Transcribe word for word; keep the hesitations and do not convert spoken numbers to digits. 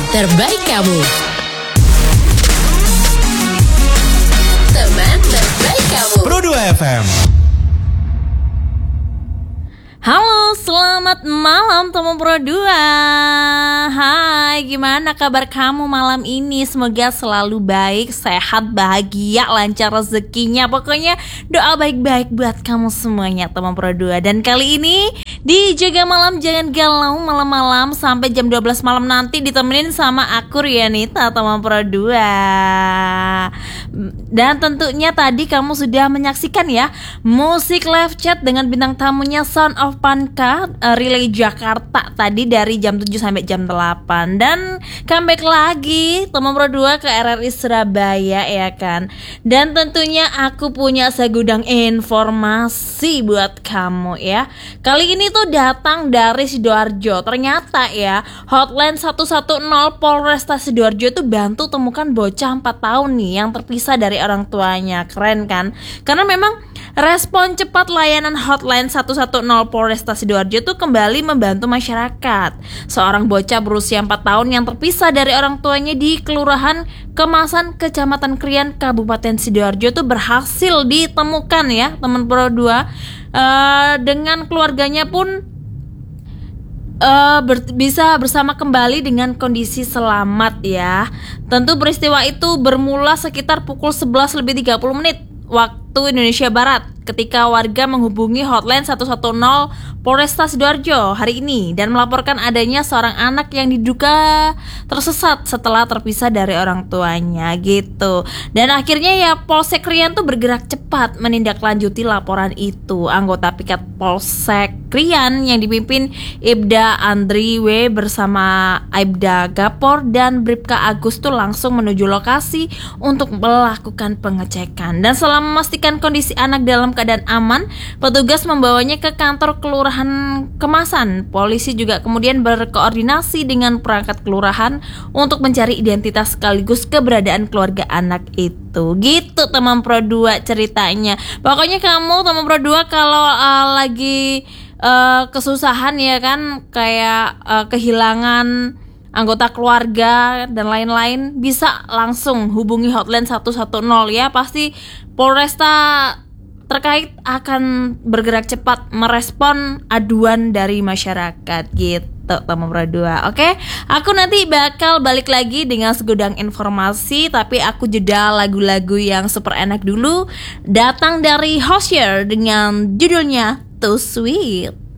terbaik kamu. Teman terbaik kamu. Pro dua F M. Halo, selamat malam teman Pro dua. Hai, gimana kabar kamu malam ini? Semoga selalu baik, sehat, bahagia, lancar rezekinya. Pokoknya doa baik-baik buat kamu semuanya teman Pro dua. Dan kali ini di Jaga Malam Jangan Galau malam-malam sampai jam dua belas malam nanti ditemenin sama aku Rianita teman Pro dua. Dan tentunya tadi kamu sudah menyaksikan ya musik live chat dengan bintang tamunya Sound of Panka uh, Relay Jakarta tadi dari jam tujuh sampai jam delapan. Dan comeback lagi teman Pro dua ke R R I Surabaya ya kan. Dan tentunya aku punya segudang informasi buat kamu ya. Kali ini tuh datang dari Sidoarjo. Ternyata ya hotline satu satu nol Polresta Sidoarjo itu bantu temukan bocah empat tahun nih yang terpisah dari orang tuanya. Keren kan? Karena memang respon cepat layanan hotline satu satu nol Polresta Sidoarjo itu kembali membantu masyarakat. Seorang bocah berusia empat tahun yang terpisah dari orang tuanya di Kelurahan Kemasan, Kecamatan Krian, Kabupaten Sidoarjo itu berhasil ditemukan ya teman Pro dua. Uh, dengan keluarganya pun uh, ber- bisa bersama kembali dengan kondisi selamat ya. Tentu peristiwa itu bermula sekitar pukul sebelas lebih tiga puluh menit waktu Indonesia Barat ketika warga menghubungi hotline satu satu nol Polresta Sidoarjo hari ini dan melaporkan adanya seorang anak yang diduga tersesat setelah terpisah dari orang tuanya gitu. Dan akhirnya ya Polsek Krian tuh bergerak cepat menindaklanjuti laporan itu. Anggota piket Polsek Krian yang dipimpin Ibda Andri W bersama Aibda Gapor dan Bribka Agus tuh langsung menuju lokasi untuk melakukan pengecekan. Dan setelah memastikan kondisi anak dalam keadaan aman, petugas membawanya ke kantor Kelurahan Kemasan. Polisi juga kemudian berkoordinasi dengan perangkat kelurahan untuk mencari identitas sekaligus keberadaan keluarga anak itu. Gitu teman Pro dua ceritanya. Pokoknya kamu teman Pro dua kalau uh, lagi uh, kesusahan ya kan, kayak uh, kehilangan anggota keluarga dan lain-lain, bisa langsung hubungi hotline satu satu nol ya. Pasti Polresta terkait akan bergerak cepat merespon aduan dari masyarakat gitu teman Pro dua. Oke, aku nanti bakal balik lagi dengan segudang informasi, tapi aku jeda lagu-lagu yang super enak dulu. Datang dari Hosier dengan judulnya Too Sweet.